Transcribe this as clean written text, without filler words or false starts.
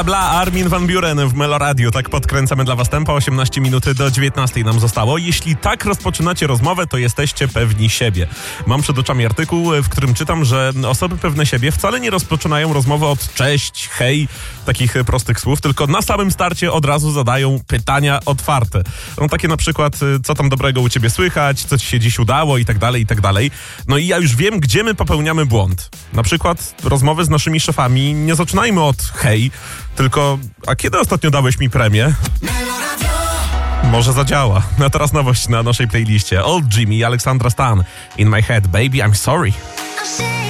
Bla, Armin van Buuren w Meloradio. Tak podkręcamy dla was tempo. 18 minut do 19 nam zostało. Jeśli tak rozpoczynacie rozmowę, to jesteście pewni siebie. Mam przed oczami artykuł, w którym czytam, że osoby pewne siebie wcale nie rozpoczynają rozmowy od cześć, hej, takich prostych słów, tylko na samym starcie od razu zadają pytania otwarte. No takie na przykład, co tam dobrego u ciebie słychać, co ci się dziś udało i tak dalej, i tak dalej. No i ja już wiem, gdzie my popełniamy błąd. Na przykład rozmowy z naszymi szefami nie zaczynajmy od hej, tylko a kiedy ostatnio dałeś mi premię? Może zadziała. A teraz nowość na naszej playliście. Old Jimmy i Alexandra Stan. In My Head, Baby, I'm Sorry.